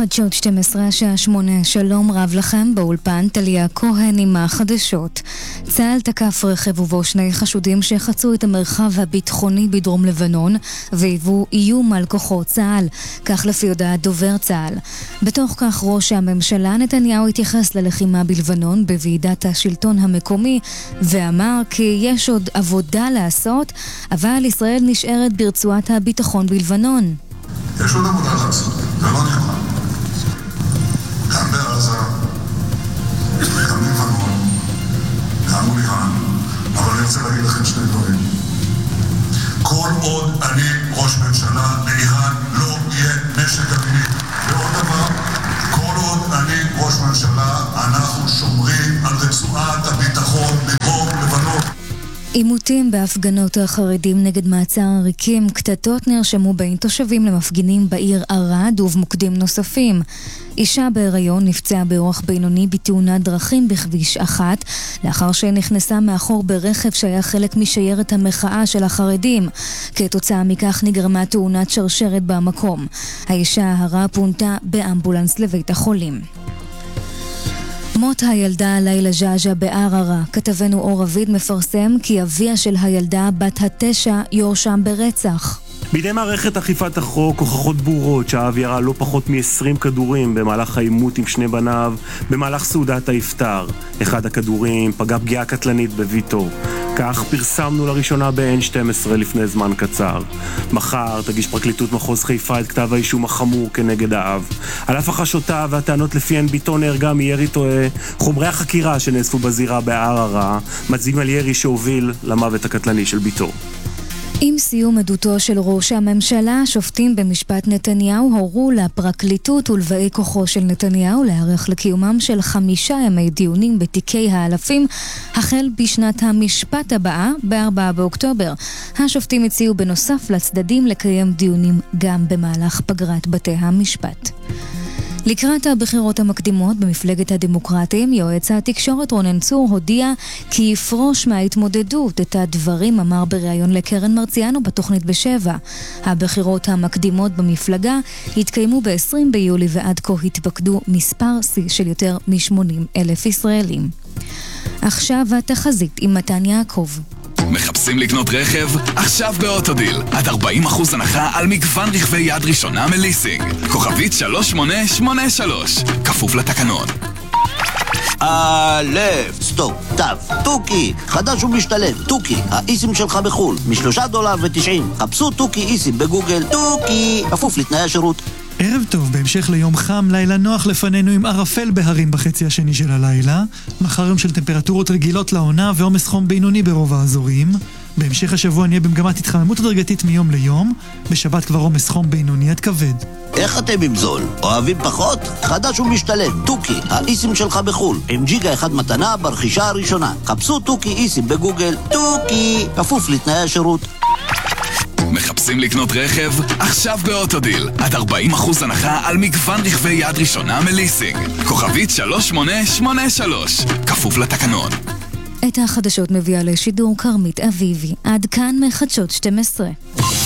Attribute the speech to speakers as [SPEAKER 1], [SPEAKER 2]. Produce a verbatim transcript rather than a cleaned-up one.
[SPEAKER 1] חדשות שתים עשרה השעה שמונה, שלום רב לכם, באולפן טליה כהן עם החדשות. צה"ל תקף רכב ובו שני חשודים שחצו את המרחב הביטחוני בדרום לבנון והיוו איום על כוחות צה"ל, כך לפי הודעת דובר צה"ל. בתוך כך ראש הממשלה נתניהו התייחס ללחימה בלבנון בוועידת השלטון המקומי ואמר כי יש עוד עבודה לעשות, אבל ישראל נשארת ברצועת הביטחון בלבנון.
[SPEAKER 2] יש עוד עבודה לעשות, זה לא נגמר. גם בעזה, גם בלבנון, גם מול איראן, אבל אני רוצה להגיד לכם שני דברים. כל עוד אני ראש ממשלה, לאיראן לא יהיה נשק גרעיני. ועוד דבר, כל עוד אני ראש ממשלה, אנחנו שומרים על רצועת הביטחון בדרום לבנון.
[SPEAKER 1] עימותים בהפגנות החרדים נגד מעצר עריקים, קטטות נרשמו בין תושבים למפגינים בעיר ערד ובמוקדים נוספים. אישה בהיריון נפצעה באורח בינוני בתאונת דרכים בכביש אחת, לאחר שנכנסה מאחור ברכב שהיה חלק משיירת המחאה של החרדים. כתוצאה מכך נגרמה תאונת שרשרת במקום. האישה ההרה פונתה באמבולנס לבית החולים. מות הילדה לילה ג'אג'ה בערערה. כתבנו אור אביד מפרסם כי אביה של הילדה בת התשע יורשם ברצח.
[SPEAKER 3] בידי מערכת אכיפת החוק הוכחות ברורות שהאב ירה לא פחות מ-עשרים כדורים במהלך העימות עם שני בניו במהלך סעודת האפטר. אחד הכדורים פגע פגיעה קטלנית בביתו. כך פרסמנו לראשונה ב-אן שתים עשרה לפני זמן קצר. מחר תגיש פרקליטות מחוז חיפה את כתב האישום החמור כנגד האב. על אף החשותיו והטענות לפיהן ביתו נהרגה מירי טועה, חומרי החקירה שנאספו בזירה בערערה מצביעים על ירי שהוביל למוות הקטלני של ביתו.
[SPEAKER 1] עם סיום עדותו של ראש הממשלה, שופטים במשפט נתניהו הורו לפרקליטות ולבאי כוחו של נתניהו להיערך לקיומם של חמישה ימי דיונים בתיקי האלפים החל בשנת המשפט הבאה ב-ארבעה באוקטובר. השופטים הציעו בנוסף לצדדים לקיים דיונים גם במהלך פגרת בתי המשפט. לקראת הבחירות המקדימות במפלגת הדמוקרטים, יועץ התקשורת רונן צור הודיע כי יפרוש מההתמודדות. את הדברים אמר בריאיון לקרן מרציאנו בתוכנית בשבע. הבחירות המקדימות במפלגה התקיימו ב-עשרים ביולי ועד כה התפקדו מספר שיא של יותר מ-שמונים אלף ישראלים. עכשיו התחזית עם מתן יעקב.
[SPEAKER 4] מחפשים לקנות רכב? עכשיו באוטודיל. עד ארבעים אחוז הנחה על מגוון רכבי יד ראשונה מליסינג. כוכבית שלוש שמונה שמונה שלוש. כפוף לתקנון.
[SPEAKER 5] א', סטופ, תו, טוקי, חדש ומשתלב, טוקי, האיסים שלך בחול, משלושה דולר ותשעים. חפשו טוקי איסים בגוגל, טוקי, כפוף לתנאי השירות.
[SPEAKER 6] ערב טוב, בהמשך ליום חם, לילה נוח לפנינו עם ערפל בהרים בחצי השני של הלילה. מחר יום של טמפרטורות רגילות לעונה ועומס חום בינוני ברוב האזורים. בהמשך השבוע נהיה במגמת התחממות הדרגתית מיום ליום. בשבת כבר עומס חום בינוני עד כבד.
[SPEAKER 5] איך אתם עם זול? אוהבים פחות? חדש ומשתלם, טוקי, האיסים שלך בחול, עם ג'יגה אחד מתנה ברכישה הראשונה. חפשו טוקי איסים בגוגל, טוקי, כפוף לתנאי השירות.
[SPEAKER 4] מחפשים לקנות רכב? עכשיו באוטודיל. עד ארבעים אחוז הנחה על מגוון רכבי יד ראשונה מליסינג. כוכבית שלוש שמונה שמונה שלוש. כפוף לתקנון.
[SPEAKER 1] את החדשות מביאה לשידור כרמית אביבי. עד כאן מחדשות שתים עשרה.